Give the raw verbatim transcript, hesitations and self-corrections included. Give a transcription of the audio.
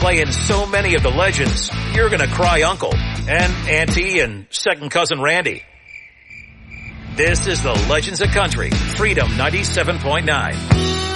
play in so many of the legends, you're gonna cry uncle and auntie and second cousin Randy. This is the Legends of Country, Freedom ninety-seven point nine.